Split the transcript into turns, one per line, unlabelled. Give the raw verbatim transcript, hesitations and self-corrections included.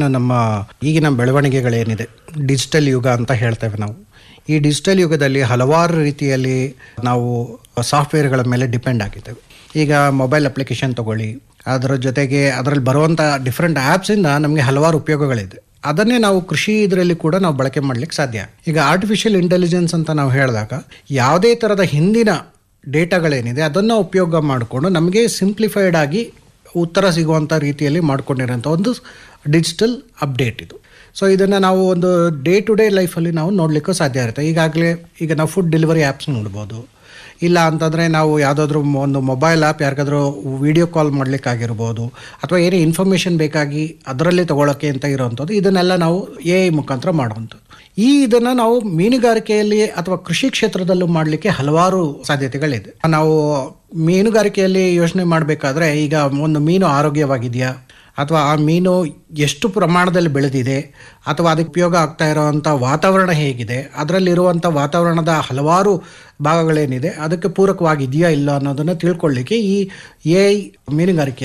ನಮ್ಮ ಈಗಿನ ಬೆಳವಣಿಗೆಗಳೇನಿದೆ ಡಿಜಿಟಲ್ ಯುಗ ಅಂತ ಹೇಳ್ತೇವೆ ನಾವು. ಈ ಡಿಜಿಟಲ್ ಯುಗದಲ್ಲಿ ಹಲವಾರು ರೀತಿಯಲ್ಲಿ ನಾವು ಸಾಫ್ಟ್ವೇರ್ಗಳ ಮೇಲೆ ಡಿಪೆಂಡ್ ಆಗಿದ್ದೇವೆ. ಈಗ ಮೊಬೈಲ್ ಅಪ್ಲಿಕೇಶನ್ ತಗೊಳ್ಳಿ, ಅದರ ಜೊತೆಗೆ ಅದರಲ್ಲಿ ಬರುವಂಥ ಡಿಫ್ರೆಂಟ್ ಆ್ಯಪ್ಸಿಂದ ನಮಗೆ ಹಲವಾರು ಉಪಯೋಗಗಳಿದೆ. ಅದನ್ನೇ ನಾವು ಕೃಷಿ ಇದರಲ್ಲಿ ಕೂಡ ನಾವು ಬಳಕೆ ಮಾಡಲಿಕ್ಕೆ ಸಾಧ್ಯ. ಈಗ ಆರ್ಟಿಫಿಷಿಯಲ್ ಇಂಟೆಲಿಜೆನ್ಸ್ ಅಂತ ನಾವು ಹೇಳಿದಾಗ ಯಾವುದೇ ಥರದ ಹಿಂದಿನ ಡೇಟಾಗಳೇನಿದೆ ಅದನ್ನು ಉಪಯೋಗ ಮಾಡಿಕೊಂಡು ನಮಗೆ ಸಿಂಪ್ಲಿಫೈಡ್ ಆಗಿ ಉತ್ತರ ಸಿಗುವಂಥ ರೀತಿಯಲ್ಲಿ ಮಾಡ್ಕೊಂಡಿರೋಂಥ ಒಂದು ಡಿಜಿಟಲ್ ಅಪ್ಡೇಟ್ ಇದು. ಸೊ ಇದನ್ನು ನಾವು ಒಂದು ಡೇ ಟು ಡೇ ಲೈಫಲ್ಲಿ ನಾವು ನೋಡಲಿಕ್ಕೂ ಸಾಧ್ಯ ಇರುತ್ತೆ. ಈಗಾಗಲೇ ಈಗ ನಾವು ಫುಡ್ ಡೆಲಿವರಿ ಆ್ಯಪ್ಸ್ ನೋಡ್ಬೋದು, ಇಲ್ಲ ಅಂತಂದರೆ ನಾವು ಯಾವುದಾದ್ರೂ ಒಂದು ಮೊಬೈಲ್ ಆ್ಯಪ್ ಯಾರಿಗಾದ್ರೂ ವೀಡಿಯೋ ಕಾಲ್ ಮಾಡಲಿಕ್ಕಾಗಿರ್ಬೋದು, ಅಥವಾ ಏನೇ ಇನ್ಫಾರ್ಮೇಷನ್ ಬೇಕಾಗಿ ಅದರಲ್ಲಿ ತೊಗೊಳಕ್ಕೆ ಅಂತ ಇರೋವಂಥದ್ದು, ಇದನ್ನೆಲ್ಲ ನಾವು ಎ ಐ ಮುಖಾಂತರ ಮಾಡುವಂಥದ್ದು. ಈ ಇದನ್ನು ನಾವು ಮೀನುಗಾರಿಕೆಯಲ್ಲಿ ಅಥವಾ ಕೃಷಿ ಕ್ಷೇತ್ರದಲ್ಲೂ ಮಾಡಲಿಕ್ಕೆ ಹಲವಾರು ಸಾಧ್ಯತೆಗಳಿದೆ. ನಾವು ಮೀನುಗಾರಿಕೆಯಲ್ಲಿ ಯೋಚನೆ ಮಾಡಬೇಕಾದ್ರೆ ಈಗ ಒಂದು ಮೀನು ಆರೋಗ್ಯವಾಗಿದೆಯಾ, ಅಥವಾ ಆ ಮೀನು ಎಷ್ಟು ಪ್ರಮಾಣದಲ್ಲಿ ಬೆಳೆದಿದೆ, ಅಥವಾ ಅದಕ್ಕೆ ಉಪಯೋಗ ಆಗ್ತಾ ಇರೋವಂಥ ವಾತಾವರಣ ಹೇಗಿದೆ, ಅದರಲ್ಲಿರುವಂಥ ವಾತಾವರಣದ ಹಲವಾರು ಭಾಗಗಳೇನಿದೆ ಅದಕ್ಕೆ ಪೂರಕವಾಗಿದೆಯಾ ಇಲ್ಲ ಅನ್ನೋದನ್ನು ತಿಳ್ಕೊಳ್ಳಿಕ್ಕೆ ಈ ಎ ಐ ಮೀನುಗಾರಿಕೆ